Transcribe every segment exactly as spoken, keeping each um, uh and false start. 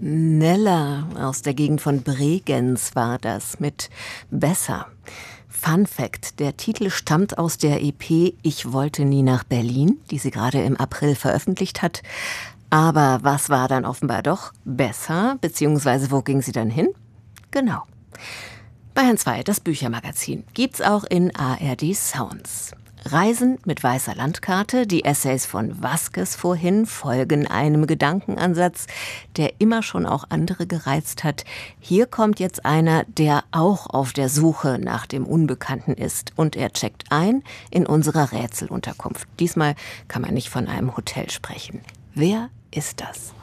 Nella aus der Gegend von Bregenz war das mit Besser. Fun Fact, der Titel stammt aus der E P Ich wollte nie nach Berlin, die sie gerade im April veröffentlicht hat. Aber was war dann offenbar doch besser, beziehungsweise wo ging sie dann hin? Genau. Bayern zwei, das Büchermagazin, gibt's auch in A R D Sounds. Reisen mit weißer Landkarte, die Essays von Vasquez vorhin folgen einem Gedankenansatz, der immer schon auch andere gereizt hat. Hier kommt jetzt einer, der auch auf der Suche nach dem Unbekannten ist. Und er checkt ein in unserer Rätselunterkunft. Diesmal kann man nicht von einem Hotel sprechen. Wer ist das?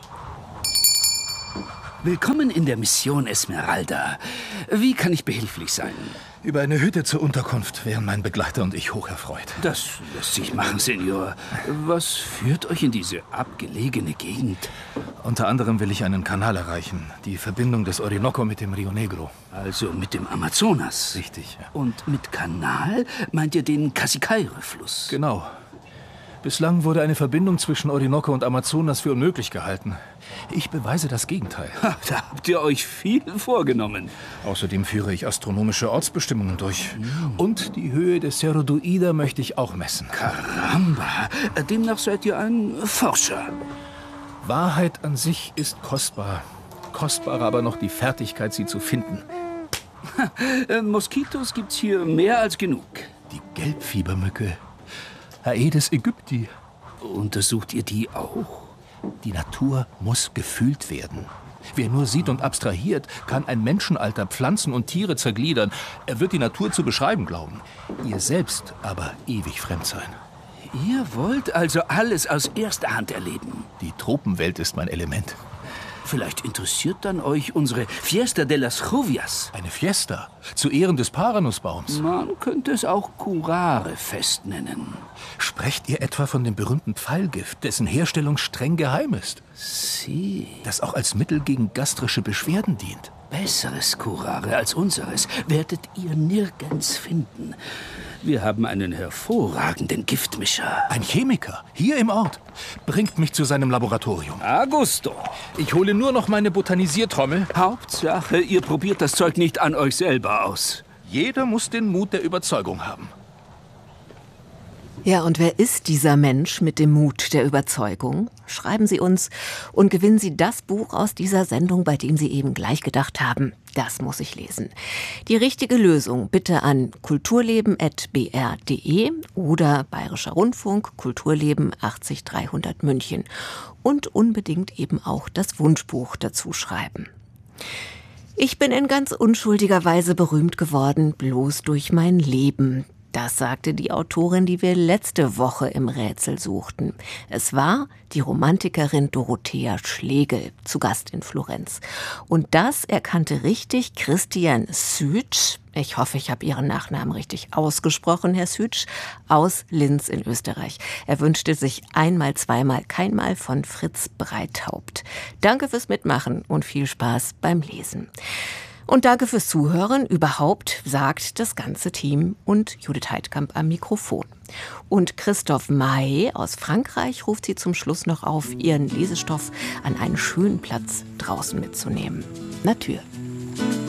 Willkommen in der Mission Esmeralda. Wie kann ich behilflich sein? Über eine Hütte zur Unterkunft wären mein Begleiter und ich hoch erfreut. Das lässt sich machen, Senor. Was führt euch in diese abgelegene Gegend? Unter anderem will ich einen Kanal erreichen. Die Verbindung des Orinoco mit dem Rio Negro. Also mit dem Amazonas? Richtig, ja. Und mit Kanal meint ihr den Casicaire-Fluss? Genau. Bislang wurde eine Verbindung zwischen Orinoco und Amazonas für unmöglich gehalten. Ich beweise das Gegenteil. Ha, da habt ihr euch viel vorgenommen. Außerdem führe ich astronomische Ortsbestimmungen durch. Und die Höhe des Cerro Duida möchte ich auch messen. Caramba, demnach seid ihr ein Forscher. Wahrheit an sich ist kostbar. Kostbarer aber noch die Fertigkeit, sie zu finden. Ha, Moskitos gibt's hier mehr als genug. Die Gelbfiebermücke. Aedes aegypti. Untersucht ihr die auch? Die Natur muss gefühlt werden. Wer nur sieht und abstrahiert, kann ein Menschenalter, Pflanzen und Tiere zergliedern. Er wird die Natur zu beschreiben glauben. Ihr selbst aber ewig fremd sein. Ihr wollt also alles aus erster Hand erleben? Die Tropenwelt ist mein Element. Vielleicht interessiert dann euch unsere Fiesta de las Juvias. Eine Fiesta? Zu Ehren des Paranusbaums? Man könnte es auch Curare-Fest nennen. Sprecht ihr etwa von dem berühmten Pfeilgift, dessen Herstellung streng geheim ist? Sie. Das auch als Mittel gegen gastrische Beschwerden dient. Besseres Curare als unseres werdet ihr nirgends finden. Wir haben einen hervorragenden Giftmischer. Ein Chemiker, hier im Ort. Bringt mich zu seinem Laboratorium. Augusto. Ich hole nur noch meine Botanisiertrommel. Hauptsache, ihr probiert das Zeug nicht an euch selber aus. Jeder muss den Mut der Überzeugung haben. Ja, und wer ist dieser Mensch mit dem Mut der Überzeugung? Schreiben Sie uns und gewinnen Sie das Buch aus dieser Sendung, bei dem Sie eben gleich gedacht haben, das muss ich lesen. Die richtige Lösung bitte an kulturleben at b r punkt d e oder Bayerischer Rundfunk, Kulturleben achtzig dreihundert München. Und unbedingt eben auch das Wunschbuch dazu schreiben. Ich bin in ganz unschuldiger Weise berühmt geworden, bloß durch mein Leben. Das sagte die Autorin, die wir letzte Woche im Rätsel suchten. Es war die Romantikerin Dorothea Schlegel, zu Gast in Florenz. Und das erkannte richtig Christian Sütsch, ich hoffe, ich habe Ihren Nachnamen richtig ausgesprochen, Herr Sütsch, aus Linz in Österreich. Er wünschte sich einmal, zweimal, keinmal von Fritz Breithaupt. Danke fürs Mitmachen und viel Spaß beim Lesen. Und danke fürs Zuhören. Überhaupt sagt das ganze Team und Judith Heidkamp am Mikrofon. Und Christoph May aus Frankreich ruft Sie zum Schluss noch auf, Ihren Lesestoff an einen schönen Platz draußen mitzunehmen. Natur.